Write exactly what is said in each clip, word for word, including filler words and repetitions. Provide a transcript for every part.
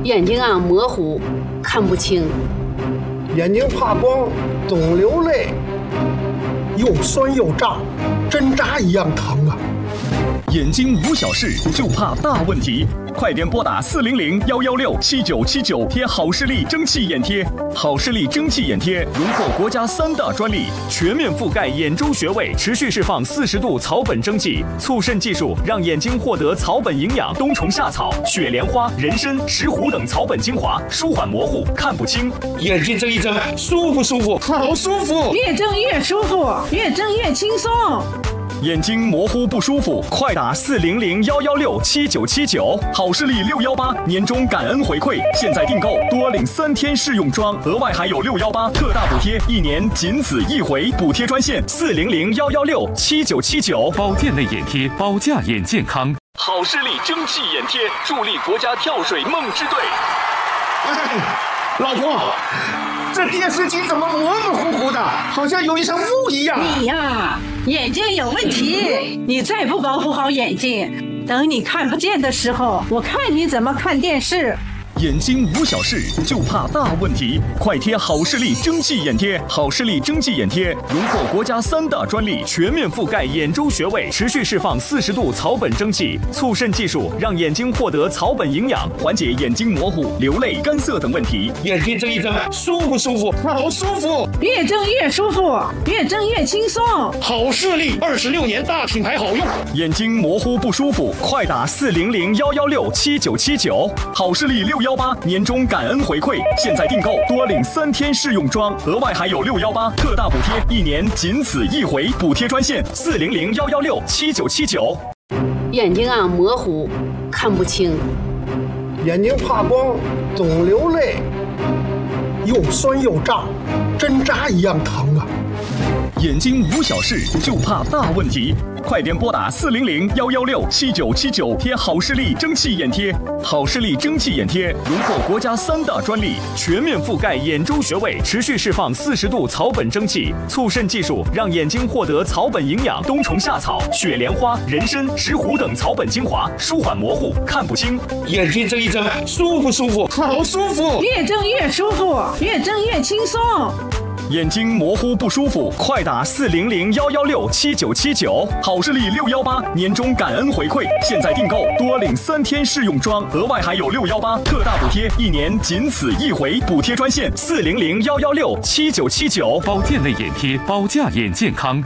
眼睛啊模糊，看不清， 眼睛怕光，总流泪，又酸又胀，针扎一样疼啊！ 眼睛无小事，就怕大问题。快点拨打四零零幺幺六七九七九贴好视力蒸汽眼贴。好视力蒸汽眼贴荣获国家三大专利，全面覆盖眼周穴位，持续释放四十度草本蒸汽，促渗技术让眼睛获得草本营养，冬虫夏草、雪莲花、人参、石斛等草本精华，舒缓模糊，看不清。 眼睛睁一睁，舒服舒服，好舒服， 越睁越舒服，越睁越轻松。 眼睛模糊不舒服，快打四零零幺幺六七九七九。好视力六幺八年终感恩回馈，现在订购多领三天试用装，额外还有六幺八特大补贴，一年仅此一回。补贴专线四零零幺幺六七九七九。 保健类眼贴，包价眼健康。 好视力蒸汽眼贴，助力国家跳水梦之队。 哎，老婆，这电视机怎么模模糊糊的，好像有一层雾一样？ 你呀，眼睛有问题，你再不保护好眼睛，等你看不见的时候，我看你怎么看电视。 眼睛无小事，就怕大问题。快贴好视力蒸汽眼贴。好视力蒸汽眼贴荣获国家三大专利，全面覆盖眼周穴位，持续释放四十度草本蒸汽，促渗技术让眼睛获得草本营养，缓解眼睛模糊、流泪、干涩等问题。 眼睛睁一睁，舒服舒服，好舒服， 越睁越舒服，越睁越轻松。 好视力二十六年大品牌，好用。 眼睛模糊不舒服，快打四零零幺幺六七九七九。好视力六幺八年终感恩回馈，现在订购多领三天试用装，额外还有六幺八特大补贴，一年仅此一回。补贴专线四零零幺幺六七九七九。 眼睛啊模糊，看不清， 眼睛怕光，总流泪，又酸又胀，针扎一样疼啊！ 眼睛无小事，就怕大问题。快点拨打四零零幺幺六七九七九贴好视力蒸汽眼贴。好视力蒸汽眼贴荣获国家三大专利，全面覆盖眼周穴位，持续释放四十度草本蒸汽，促渗技术让眼睛获得草本营养，冬虫夏草、雪莲花、人参、石斛等草本精华，舒缓模糊，看不清。 眼睛睁一睁，舒服舒服，好舒服， 越睁越舒服，越睁越轻松。 眼睛模糊不舒服，快打四零零幺幺六七九七九。好视力六幺八年终感恩回馈，现在订购多领三天试用装，额外还有六幺八特大补贴，一年仅此一回。补贴专线四零零幺幺六七九七九。 保健类眼贴，包价眼健康。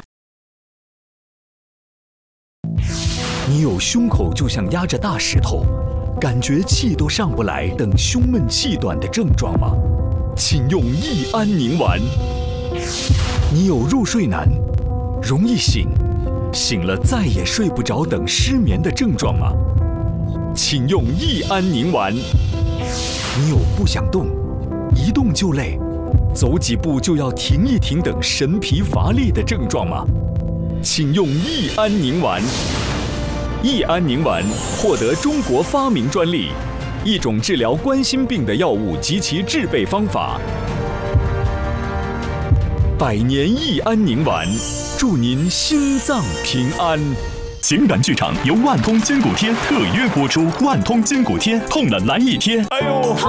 你有胸口就像压着大石头，感觉气都上不来等胸闷气短的症状吗？请用益安宁丸。你有入睡难、容易醒、醒了再也睡不着等失眠的症状吗？请用益安宁丸。你有不想动、一动就累、走几步就要停一停等神疲乏力的症状吗？请用益安宁丸。益安宁丸获得中国发明专利，一种治疗冠心病的药物及其制备方法。百年益安宁丸，祝您心脏平安。 情感剧场由万通筋骨贴特约播出，万通筋骨贴，痛了来一贴。哎呦！